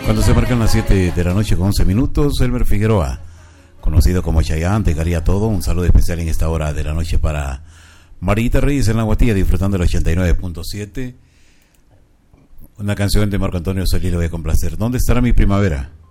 Cuando se marcan las 7 de la noche con 11 minutos, Elmer Figueroa, conocido como Chayanne, dejaría todo. Un saludo especial en esta hora de la noche para Marita Reyes en La Guatilla, disfrutando del 89.7. Una canción de Marco Antonio Solís, lo voy a complacer. ¿Dónde estará mi primavera?